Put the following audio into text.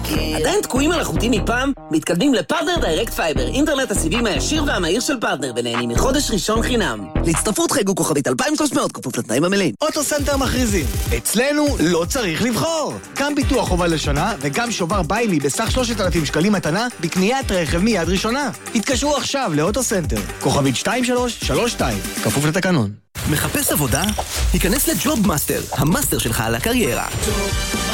עדיין תקועים על החוטים מפעם? מתקדמים לפרטנר דיירקט פייבר, אינטרנט הסיבים הישיר והמהיר של פרטנר, ונהנים מחודש ראשון חינם. להצטרפות חייגו כוכבית 2300, כפוף לתנאים המלאים. אוטוסנטר מכריזים, אצלנו לא צריך לבחור. גם ביטוח חובה לשנה וגם שובר ביילי בסך 3,000 שקלים מתנה בקניית רכב מיד ראשונה. התקשרו עכשיו לאוטוסנטר, כוכבית 2332, כפוף לתקנון. מחפש עבודה? היכנס לג'וב מאסטר, המאסטר שלך על הקריירה.